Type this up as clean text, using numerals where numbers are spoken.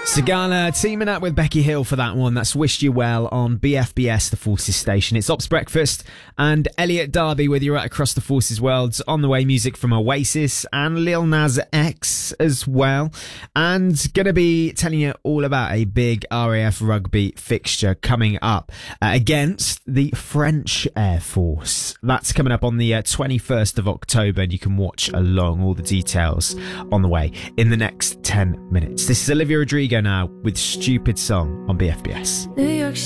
Sagala teaming up with Becky Hill for that one. That's Wished You Well on BFBS, the Forces station. It's Ops Breakfast and Elliot Darby with you right across the Forces world. On the way, music from Oasis and Lil Nas X as well. And going to be telling you all about a big RAF rugby fixture coming up against the French Air Force. That's coming up on the 21st of October, and you can watch along. All the details on the way in the next 10 minutes. This is Olivia Rodrigo now with Stupid Song on BFBS. New York